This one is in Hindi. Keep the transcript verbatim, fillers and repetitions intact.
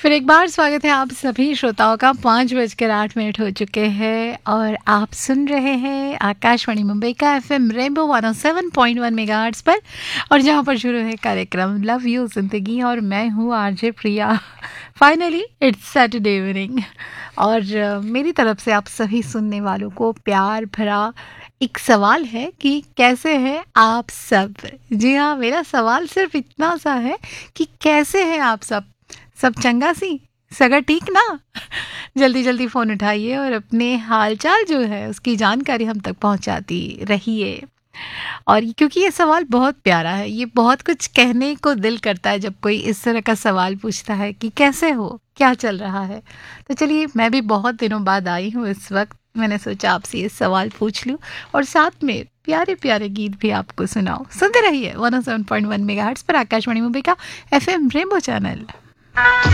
फिर एक बार स्वागत है आप सभी श्रोताओं का। पाँच बजकर आठ मिनट हो चुके हैं और आप सुन रहे हैं आकाशवाणी मुंबई का एफएम रेनबो एक सौ सात पॉइंट एक मेगाहर्ट्ज़ पर, और जहां पर शुरू है कार्यक्रम लव यू जिंदगी, और मैं हूं RJ Priya. Finally it's Saturday evening, और uh, मेरी तरफ से आप सभी सुनने वालों को प्यार भरा एक सवाल है कि कैसे हैं आप सब। जी हाँ, मेरा सवाल सिर्फ इतना सा है कि कैसे हैं आप सब। सब चंगा सी सगा ठीक ना। जल्दी जल्दी फ़ोन उठाइए और अपने हालचाल जो है उसकी जानकारी हम तक पहुंचाती रहिए। और ये- क्योंकि ये सवाल बहुत प्यारा है, ये बहुत कुछ कहने को दिल करता है जब कोई इस तरह का सवाल पूछता है कि कैसे हो, क्या चल रहा है। तो चलिए, मैं भी बहुत दिनों बाद आई हूँ इस वक्त, मैंने सोचा आपसे ये सवाल पूछ लूँ और साथ में प्यारे प्यारे गीत भी आपको सुनाओ। सुनते रहिए एक सौ सात पॉइंट एक मेगाहर्ट्ज़ पर आकाशवाणी मुंबई का एफएम रेनबो चैनल।